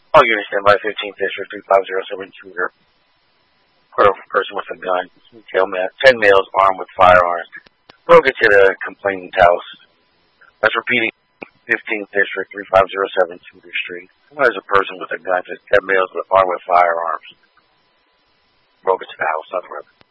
All units stand by 15th District 35072 shooter. Or a person with a gun. 10 males armed with firearms. Broke into the complainant's house. That's repeating 15th District 35072 Street. There's a person with a gun. 10 males armed with firearms. Broke into the house on the river.